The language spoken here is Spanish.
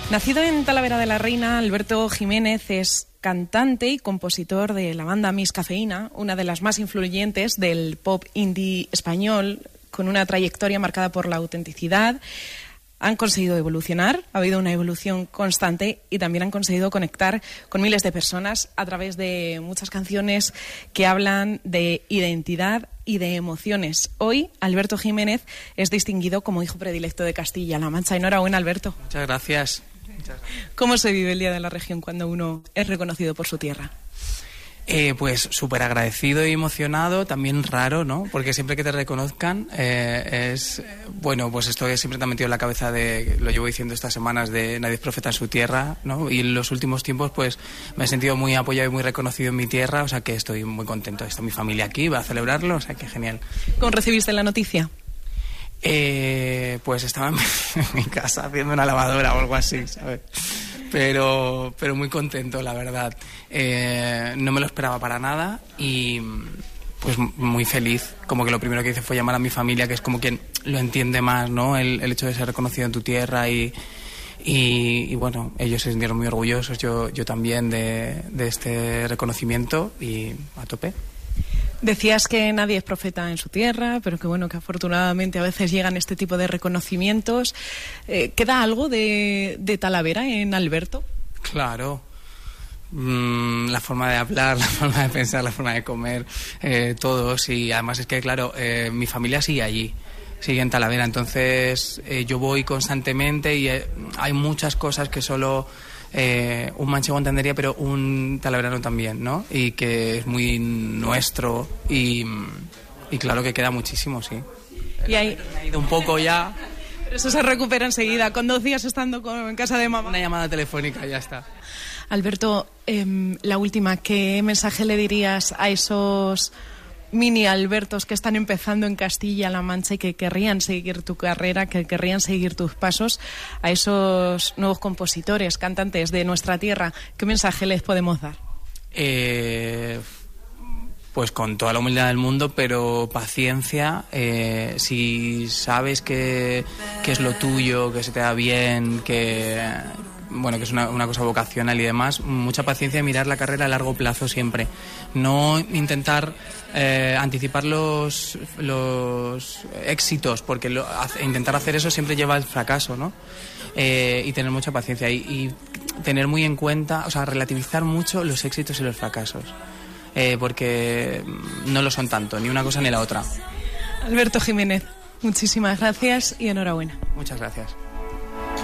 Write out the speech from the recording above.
Nacido en Talavera de la Reina, Alberto Jiménez es cantante y compositor de la banda Miss Cafeína, una de las más influyentes del pop indie español, con una trayectoria marcada por la autenticidad. Han conseguido evolucionar, ha habido una evolución constante y también han conseguido conectar con miles de personas a través de muchas canciones que hablan de identidad y de emociones. Hoy, Alberto Jiménez es distinguido como hijo predilecto de Castilla-La Mancha. Enhorabuena, Alberto. Muchas gracias. ¿Cómo se vive el Día de la Región cuando uno es reconocido por su tierra? Pues súper agradecido y emocionado, también raro, ¿no? Porque siempre que te reconozcan bueno, pues esto siempre te ha metido en la cabeza lo llevo diciendo estas semanas, de nadie es profeta en su tierra, ¿no? Y en los últimos tiempos pues me he sentido muy apoyado y muy reconocido en mi tierra, o sea que estoy muy contento. Está mi familia aquí, va a celebrarlo, o sea que genial. ¿Cómo recibiste la noticia? Pues estaba en mi casa haciendo una lavadora o algo así, ¿sabes? Pero muy contento, la verdad. No me lo esperaba para nada y pues muy feliz. Como que lo primero que hice fue llamar a mi familia, que es como quien lo entiende más, ¿no? El hecho de ser reconocido en tu tierra y bueno, ellos se sintieron muy orgullosos, yo también de este reconocimiento y a tope. Decías que nadie es profeta en su tierra, pero que bueno, que afortunadamente a veces llegan este tipo de reconocimientos. ¿Queda algo de Talavera en Alberto? Claro. La forma de hablar, la forma de pensar, la forma de comer, todos. Y además es que, claro, mi familia sigue allí, sigue en Talavera. Entonces yo voy constantemente y hay muchas cosas que solo un manchego entendería, pero un talaverano también, ¿no? Y que es muy nuestro y claro que queda muchísimo, sí. Y ahí me ha ido un poco ya. Pero eso se recupera enseguida, con 2 días estando en casa de mamá. Una llamada telefónica, ya está. Alberto, la última, ¿qué mensaje le dirías a esos mini Albertos que están empezando en Castilla-La Mancha y que querrían seguir tu carrera, que querrían seguir tus pasos, a esos nuevos compositores, cantantes de nuestra tierra? ¿Qué mensaje les podemos dar? Pues con toda la humildad del mundo, pero paciencia. Si sabes que es lo tuyo, que se te da bien, que es una cosa vocacional y demás, mucha paciencia y mirar la carrera a largo plazo siempre. No intentar anticipar los éxitos, porque intentar hacer eso siempre lleva al fracaso, ¿no? Y tener mucha paciencia y tener muy en cuenta, o sea, relativizar mucho los éxitos y los fracasos. Porque no lo son tanto, ni una cosa ni la otra. Alberto Jiménez, muchísimas gracias y enhorabuena. Muchas gracias.